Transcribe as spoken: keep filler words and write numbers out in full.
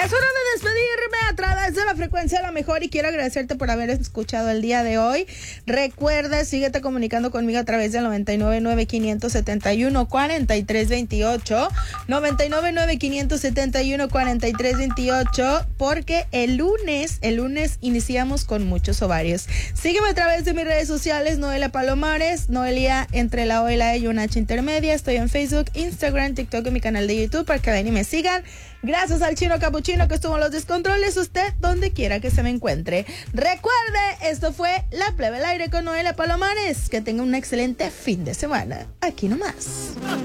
Es hora de despedirme a través de la frecuencia La Mejor y quiero agradecerte por haber escuchado el día de hoy. Recuerda, síguete comunicando conmigo a través del noventa y nueve nueve, quinientos setenta y uno, cuarenta y tres veintiocho, noventa y nueve nueve, quinientos setenta y uno, cuarenta y tres veintiocho, porque el lunes, el lunes iniciamos con muchos ovarios. Sígueme a través de mis redes sociales, Noelia Palomares, Noelia entre la O y la E y una H intermedia. Estoy en Facebook, Instagram, TikTok y mi canal de YouTube para que ven y me sigan. Gracias al Chino Capuchino que estuvo en los descontroles. Usted donde quiera que se me encuentre. Recuerde, esto fue La Plebe al Aire con Noelia Palomares. Que tenga un excelente fin de semana. Aquí nomás.